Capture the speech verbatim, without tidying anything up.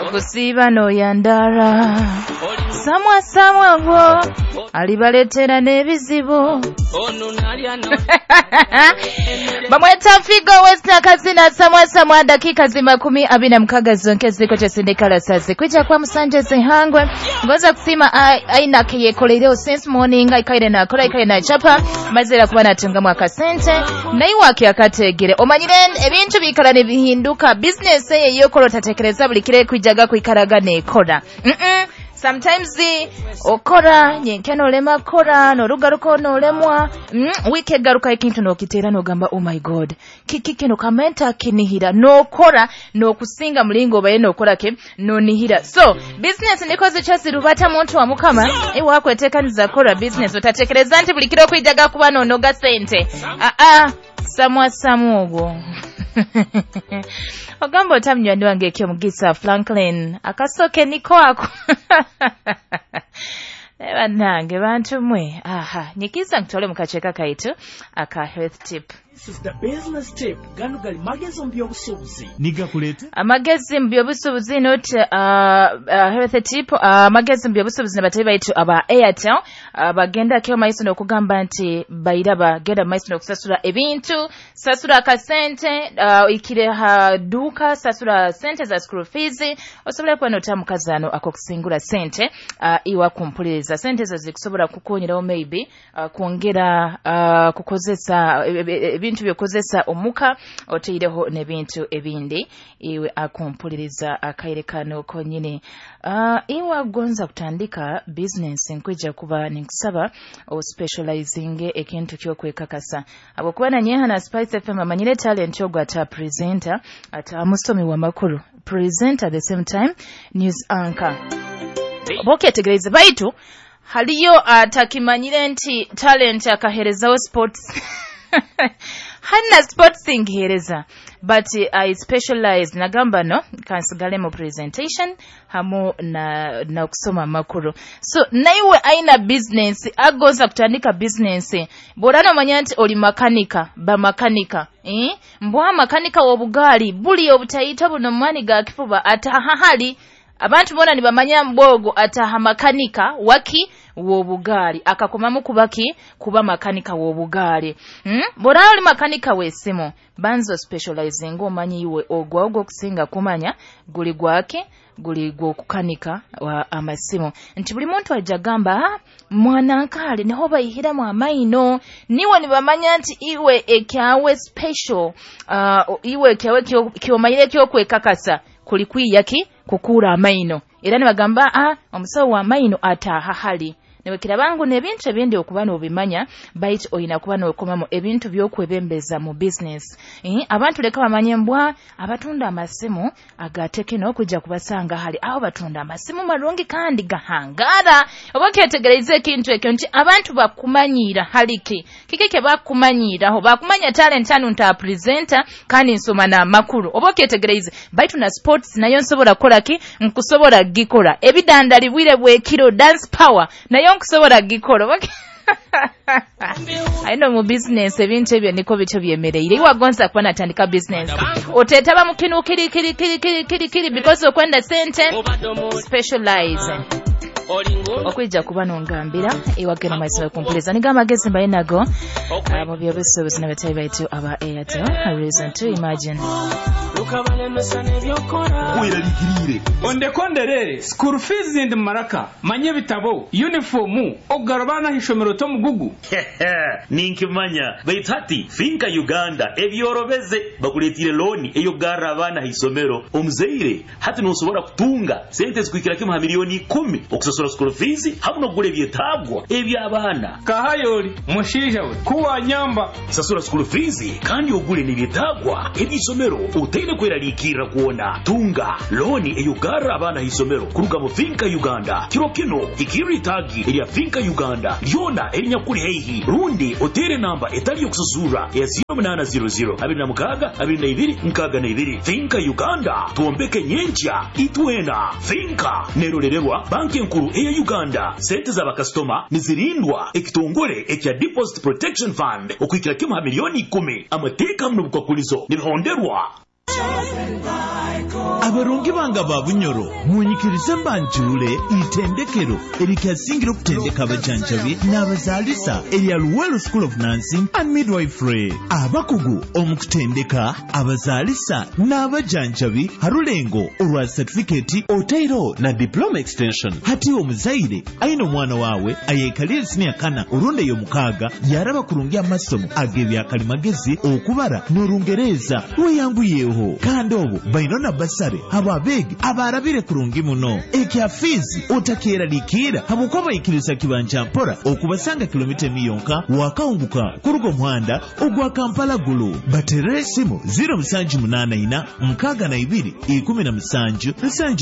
kusiba no yandara samwa samwa wo alibaletera n'ebizibu bamweta Figo West na kazina samwa samwa dakika zima kumi abina mkaga zonke ziko cha sindikala sazi kuja kwa msanje zihangwe ngoza kusima aina kiyekolero since morning ikaire na kola ikaire na chapa mazira kuba natunga mwaka sente naiwa kyakategere omanyire ebintu bikala ne bihinduka business ye yokolo tatekereza buli kire kwijaga kwikaraga ne kola mm -mm. Sometimes the okora nyenkeno lema kora no rugaruko no lemwa mm, wike garuka ikintu no kitera no gamba oh my god kiki kino kamenta kinihira no kora no kusinga mlingo baye no kora ke no nihira so business nikoze chasi rubata muntu wa mukama ewa kwetekaniza kora business utatekereza nti buli kiro kwijaga kuba no noga sente a a samwa samwogo Ogambo tamnywani wange kyo mugisa Franklin akasoke niko ako Ewa nange bantu mwe aha nyikiza ntole mukacheka kaitu aka health tip. This is the business tip. Ganu gali magezi mbyobusubuzi. Niga kulete. Amagezi mbyobusubuzi not uh, uh, health tip uh, magezi mbyobusubuzi nabatari baitu aba Airtel uh, bagenda kyo maiso no kugamba nti bayiraba genda maiso no kusasula ebintu sasula ka sente uh, ikire ha duka sasula sente za school fees osobole kwa nota mukazano akokusingula sente uh, iwa kumpuliriza sente zo zikusobola kukonyerawo maybe uh, kuongera uh, kukozesa ebintu byokozesa omuka oteireho nebintu ebindi iwe akumpuliriza akairekano konyine uh, iwe agonza kutandika business nkweja kuba ninkusaba o specializing ekintu kyokwekakasa abo kubana nyeha na Spice F M amanyire talent yo gwata presenter ata musomi wa makuru presenter at the same time news anchor boke tegereza baitu haliyo atakimanyire nti talent akaherezawo sports Hanna sports thing hereza but uh, I specialize nagamba no kansigale mu presentation hamu na na kusoma makuru so naiwe aina business agoza kutandika business borana manyanti oli makanika ba makanika eh mbwa makanika wobugali buli obutayita buno mani ga kifuba atahahali abantu bona nibamanya mbogo ataha makanika waki wobugali akakomamu kubaki kuba makanika wobugali hmm? Bora oli makanika wesimo banzo specializing omanyi iwe ogwa ogwo kusinga kumanya guli gwake guli gwo kukanika wa amasimo nti buli muntu ajagamba mwana nkale neho bayihira mu amaino niwe nibamanya nti iwe ekyawe special uh, iwe ekyawe kyomayire kyokwekakasa kuli kwiyaki kukura amaino era ne bagamba ah omusawo wa amaino ataha hali Nebekira bangu nebintu ebindi okuba n'obimanya bite oyina kuba n'okomamu ebintu byokwebembeza mu business eh abantu leka bamanye mbwa abatunda amasimu agatekeno kujja kubasanga hali aho batunda amasimu malungi kandi gahangara obaketegereze kintu ekyo nti abantu bakumanyira haliki kikeke bakumanyira aho bakumanya talent anu nta presenter kandi nsoma na makuru obaketegereze bite na sports nayo nsobola kolaki nkusobola gikola ebidandali bwire bwe kilo dance power nayo kusobola gikoro aino mu business ebintu ebyo niko bicho byemereire iwa gonza kwa natandika business otetaba mukinu kiri kiri kiri kiri kiri kiri because okwenda sente specialize okwija kuba nongambira iwagena myself kumpuleza niga magezi mbaye nago abo byo bisobozi nabetayi baitu aba Airtel a reason to imagine Lukabale mesane byokora Wira ligirire Onde konderere school fees ndi maraka manye bitabo uniform ogarabana hishomero to mugugu Ninkimanya baitati finka Uganda ebyorobeze bakuletire loan eyo garabana hisomero omzeire hati nosobora kutunga sente zikwikira kimwe milioni kumi okusasura school fees habuno gule byetabwa ebyabana kahayoli mushija we kuwa nyamba sasura school fees kandi ogule nibyetagwa ebisomero utende kwera likira kuona tunga loni eyugara abana hisomero kuruga mu Finka Uganda kiro kino ikiri tagi elia Finka Uganda yona elinya kuri heihi rundi otere namba etali yokusura ya zero nane zero zero abiri na mukaga abiri na ibiri mukaga na ibiri Finka Uganda tuombeke nyencha itwena Finka nerorerwa banki nkuru eya Uganda sente za bakastoma nizirindwa ekitongole ekya Deposit Protection Fund okwikira kimwe milioni kumi amateka mno bukakulizo nibihonderwa abarungi banga babunyoro munyikirize mbanjule itendekero erikyasingira okutendeka abajanjabi n'abazaalisa erya Luwelo School of Nursing and Midwifery. Abakugu omukutendeka abazaalisa n'abajanjabi harulengo olwa certificate otairo na diploma extension. Hati omuzaire aina omwana waawe ayekalira senior kana orunde yo mukaaga yaraba kurungia amasomo agebya kalimagezi okubara n'orungereza weyanguyeho kandi obo baino na basare ababegi abarabire kurungi muno ekya fizi otakera likira habuko bayikiriza kibanja mpora okubasanga kilomita miyonka wakawunguka kurugo muhanda ogwa Kampala gulu bateresimu zero musanju munana ina mkaga na ibiri ikumi na musanju musanju